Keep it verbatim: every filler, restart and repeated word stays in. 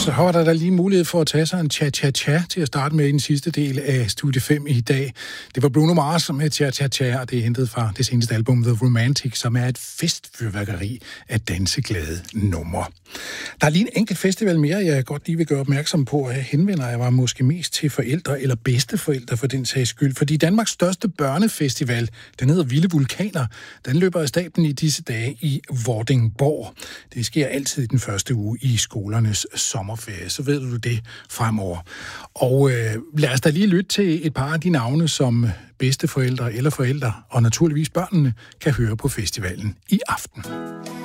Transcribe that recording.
Så har der da lige mulighed for at tage sig en cha-cha-cha til at starte med i den sidste del af Studie fem i dag. Det var Bruno Mars med cha-cha-cha, og det er hentet fra det seneste album The Romantic, som er et festfyrværkeri af danseglade numre. Der er lige en enkelt festival mere, jeg godt lige vil gøre opmærksom på, at henvender jeg mig måske mest til forældre eller bedsteforældre for den sags skyld. Fordi Danmarks største børnefestival, den hedder Vilde Vulkaner, den løber af stablen i disse dage i Vordingborg. Det sker altid i den første uge i skolernes sommerferie, så ved du det fremover. Og øh, lad os da lige lytte til et par af de navne, som bedsteforældre eller forældre, og naturligvis børnene, kan høre på festivalen i aften.